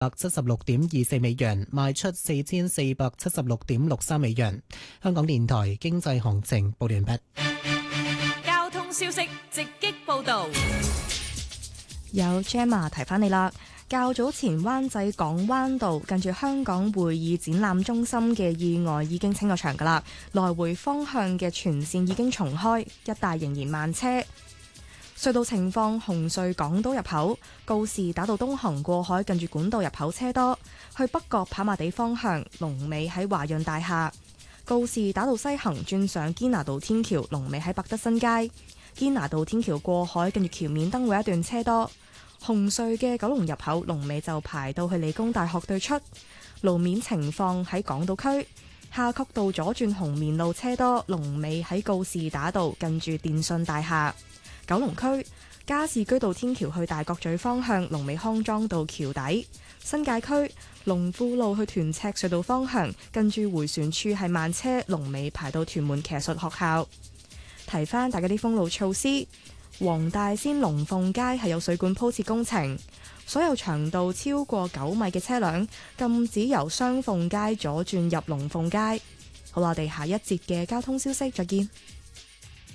$76.24，賣出$4476.63。香港電台經濟行情報完畢。 交通消息直擊報道。 有 Gemma 提翻你啦。較早前灣仔港灣道近住香港會議展覽中心嘅意外已經清咗場㗎啦，來回方向嘅全線已經重開，一帶仍然慢車。隧道情況：紅隧港島入口告士打道東行過海近住管道入口車多，去北角跑馬地方向龍尾喺華潤大廈；告士打道西行轉上堅拿道天橋龍尾喺百德新街；堅拿道天橋過海近住橋面燈會一段車多。紅隧嘅九龍入口龍尾就排到去理工大學對出。路面情況喺港島區夏慤道左轉紅棉路車多，龍尾喺告士打道近住電訊大廈。九龍區加士居道天橋去大角咀方向龍尾康莊道橋底。新界區龍富路去屯赤隧道方向近住回旋處係慢車，龍尾排到屯門騎術學校。提翻大家啲封路措施。黃大仙龍鳳街係有水管鋪設工程，所有長度超過9米嘅車輛禁止由雙鳳街左轉入龍鳳街。好啦，我哋下一節嘅交通消息再見。